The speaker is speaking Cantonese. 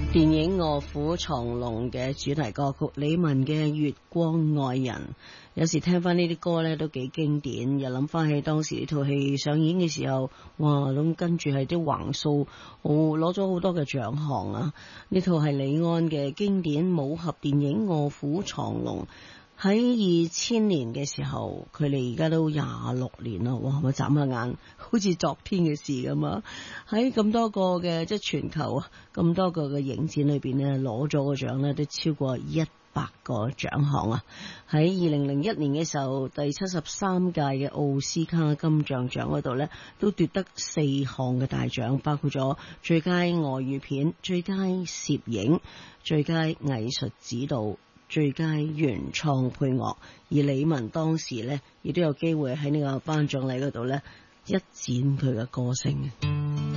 電影《臥虎藏龍》嘅主題歌曲，李玟嘅《月光愛人》，有時聽翻呢啲歌咧都幾經典，又諗翻起當時呢套戲上映嘅時候，哇！咁跟住係啲橫掃，攞咗好多嘅獎項啊！呢套係李安嘅經典武俠電影《臥虎藏龍》。喺2000年嘅時候，佢哋而家都26年啦，哇！我眨下眼，好似昨天嘅事咁啊！喺咁多個嘅即係全球啊，咁多個嘅影展裏邊咧，攞咗個獎咧都超過100個獎項啊！喺2001年嘅時候，第73屆嘅奧斯卡金像獎嗰度咧，都奪得4項嘅大獎，包括咗最佳外語片、最佳攝影、最佳藝術指導、最佳原創配樂，而李玟當時咧亦都有機會喺呢個頒獎禮嗰度咧一展佢嘅歌聲。